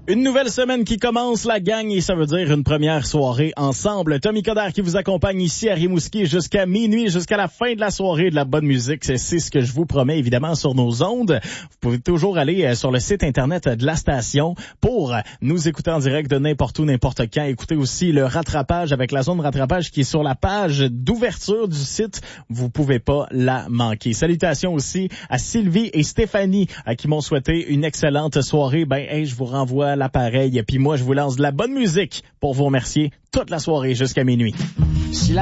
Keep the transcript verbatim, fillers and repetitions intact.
Une nouvelle semaine qui commence, la gang, et ça veut dire une première soirée ensemble. Tommy Coderre qui vous accompagne ici à Rimouski jusqu'à minuit, jusqu'à la fin de la soirée, de la bonne musique. C'est, c'est ce que je vous promets, évidemment, sur nos ondes. Vous pouvez toujours aller sur le site Internet de la station pour nous écouter en direct de n'importe où, n'importe quand. Écoutez aussi le rattrapage avec la zone rattrapage qui est sur la page d'ouverture du site. Vous pouvez pas la manquer. Salutations aussi à Sylvie et Stéphanie qui m'ont souhaité une excellente soirée. Ben, hey, je vous renvoie l'appareil, puis moi, je vous lance de la bonne musique pour vous remercier toute la soirée jusqu'à minuit.